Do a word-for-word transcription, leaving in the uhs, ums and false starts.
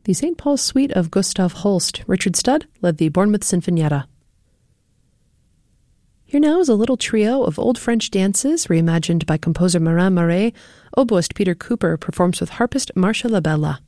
the Saint Paul's Suite of Gustav Holst. Richard Studd led the Bournemouth Sinfonietta. Here now is a little trio of old French dances reimagined by composer Marin Marais. Oboist Peter Cooper performs with harpist Marcia Labella.